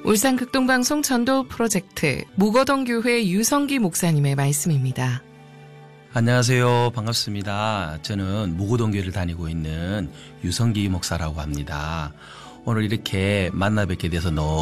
울산 극동방송 전도 프로젝트 무거동교회 유성기 목사님의 말씀입니다. 안녕하세요. 반갑습니다. 저는 무거동교회를 다니고 있는 유성기 목사라고 합니다. 오늘 이렇게 만나 뵙게 돼서 너무